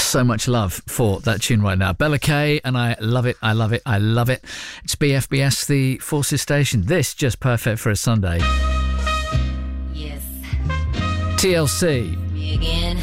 So much love for that tune right now. Bella Kay, and I love it, I love it, I love it. It's BFBS, the Forces Station. This just perfect for a Sunday. Yes. TLC. Me again.